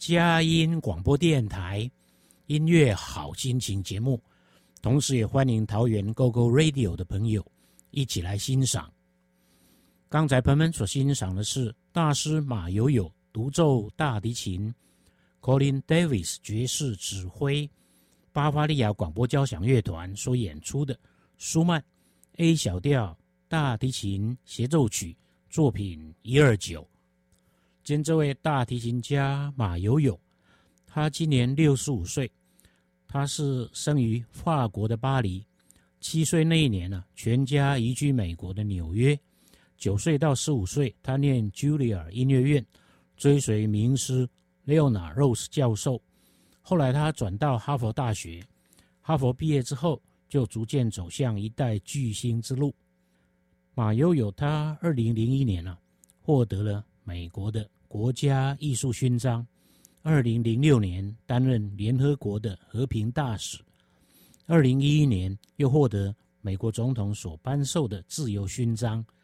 佳音广播电台音乐好心情节目，同时也欢迎桃园 GoGo Radio 的朋友一起来欣赏。刚才朋友们所欣赏的是大师马友友独奏大提琴， Colin Davis 爵士指挥，巴伐利亚广播交响乐团所演出的舒曼 A 小调大提琴协奏曲作品129。今天这位大提琴家马友友，他今年65岁，他是生于法国的巴黎，7岁那一年全家移居美国的纽约。9岁到15岁，他念 Juilliard 音乐院，追随名师 Leonard Rose 教授。后来他转到哈佛大学，哈佛毕业之后就逐渐走向一代巨星之路。马友友他2001年获得了美国的国家艺术勋章，2006年担任联合国的和平大使，2011年又获得美国总统所颁授的自由勋章